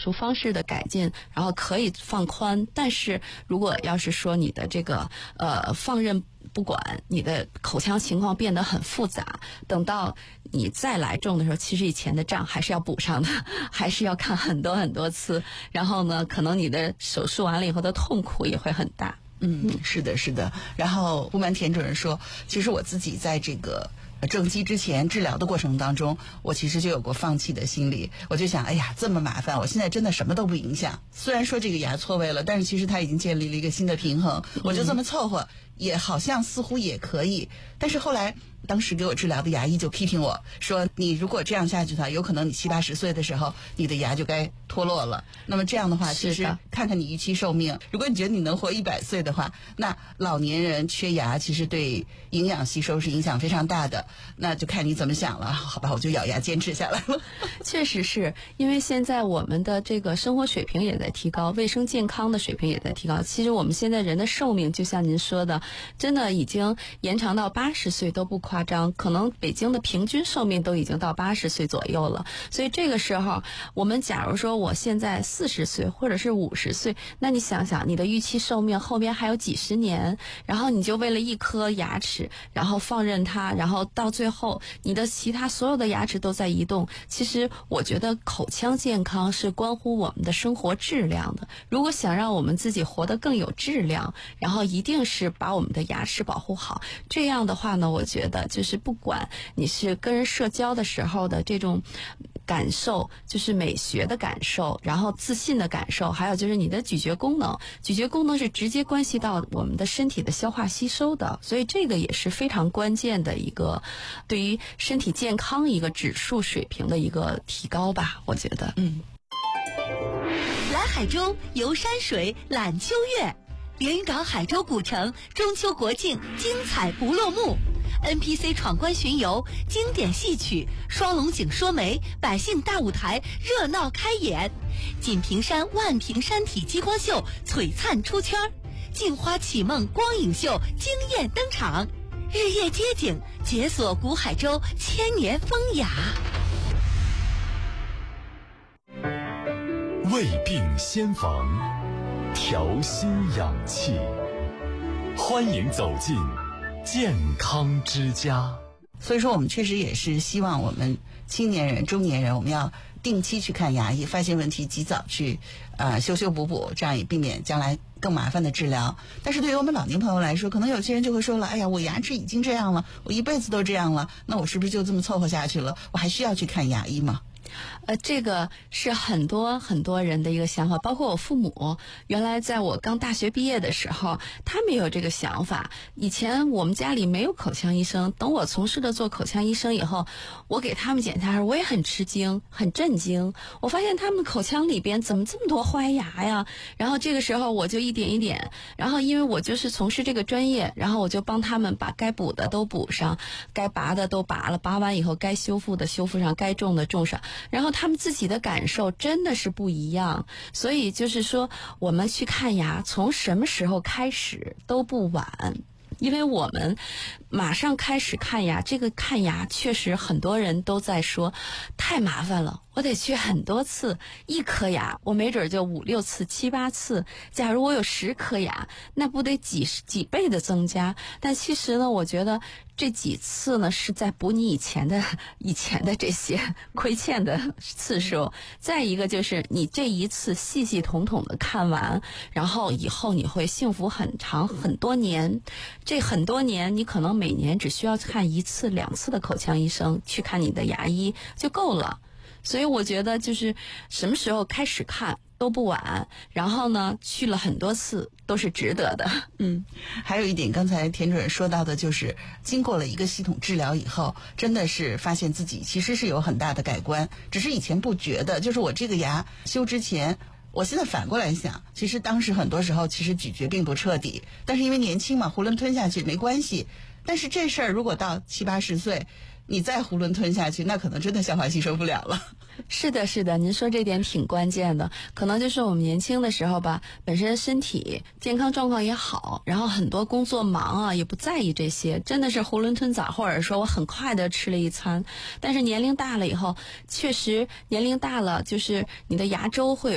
术方式的改进，然后可以放宽。但是如果要是说你的这个放任不管，你的口腔情况变得很复杂，等到你再来种的时候，其实以前的账还是要补上的，还是要看很多很多次，然后呢可能你的手术完了以后的痛苦也会很大。 是的是的。然后不瞒田主任说，其实我自己在这个正畸之前治疗的过程当中，我其实就有过放弃的心理。我就想，哎呀，这么麻烦，我现在真的什么都不影响。虽然说这个牙错位了，但是其实它已经建立了一个新的平衡，我就这么凑合，也好像似乎也可以。但是后来当时给我治疗的牙医就批评我说，你如果这样下去的话，有可能你70、80岁的时候你的牙就该脱落了。那么这样的话，其实看看你预期寿命，如果你觉得你能活100岁的话，那老年人缺牙其实对营养吸收是影响非常大的，那就看你怎么想了。好吧，我就咬牙坚持下来了。 确实是因为现在我们的这个生活水平也在提高，卫生健康的水平也在提高。其实我们现在人的寿命就像您说的，真的已经延长到80岁都不夸张，可能北京的平均寿命都已经到80岁左右了。所以这个时候我们假如说我现在40岁或者是50岁，那你想想你的预期寿命后面还有几十年，然后你就为了一颗牙齿然后放任它，然后到最后你的其他所有的牙齿都在移动。其实我觉得口腔健康是关乎我们的生活质量的，如果想让我们自己活得更有质量，然后一定是把我们的牙齿保护好。这样的话呢，我觉得就是不管你是跟人社交的时候的这种感受，就是美学的感受，然后自信的感受，还有就是你的咀嚼功能。咀嚼功能是直接关系到我们的身体的消化吸收的，所以这个也是非常关键的一个对于身体健康一个指数水平的一个提高吧，我觉得。 来海州游山水览秋月，连云港海州古城中秋国庆精彩不落幕。NPC 闯关巡游，经典戏曲，双龙井说媒，百姓大舞台热闹开演。锦屏山万屏山体激光秀璀璨出圈，镜花启梦光影秀惊艳登场。日夜街景，解锁古海州千年风雅。 胃病先防，调心养气，欢迎走进健康之家。 所以说我们确实也是希望我们青年人、中年人，我们要定期去看牙医，发现问题及早去修修补补，这样也避免将来更麻烦的治疗。但是对于我们老年朋友来说，可能有些人就会说了，哎呀，我牙齿已经这样了，我一辈子都这样了，那我是不是就这么凑合下去了？我还需要去看牙医吗？ 这个是很多很多人的一个想法，包括我父母。原来在我刚大学毕业的时候，他们也有这个想法。以前我们家里没有口腔医生，等我从事了做口腔医生以后，我给他们检查时，我也很吃惊，很震惊。我发现他们口腔里边怎么这么多坏牙呀？然后这个时候我就一点一点，然后因为我就是从事这个专业，然后我就帮他们把该补的都补上，该拔的都拔了，拔完以后该修复的修复上，该种的种上。然后他们自己的感受真的是不一样，所以就是说我们去看牙从什么时候开始都不晚。因为我们马上开始看牙，这个看牙确实很多人都在说太麻烦了，我得去很多次，一颗牙我没准就5、6次、7、8次，假如我有10颗牙，那不得几倍的增加。但其实呢，我觉得这几次呢是在补你以前的这些亏欠的次数。再一个就是你这一次细细统统的看完，然后以后你会幸福很长很多年。这很多年你可能每年只需要看1次、2次的口腔医生，去看你的牙医就够了。所以我觉得就是什么时候开始看都不晚，然后呢去了很多次都是值得的。 还有一点刚才田主任说到的，就是经过了一个系统治疗以后，真的是发现自己其实是有很大的改观，只是以前不觉得。就是我这个牙修之前，我现在反过来想，其实当时很多时候其实咀嚼并不彻底，但是因为年轻嘛，囫囵吞下去没关系。但是这事儿如果到70、80岁，你再囫囵吞下去，那可能真的消化吸收不了了。 是的，是的，您说这点挺关键的。可能就是我们年轻的时候吧，本身身体健康状况也好，然后很多工作忙啊，也不在意这些，真的是囫囵吞枣，或者说我很快的吃了一餐。但是年龄大了以后，确实年龄大了，就是你的牙周会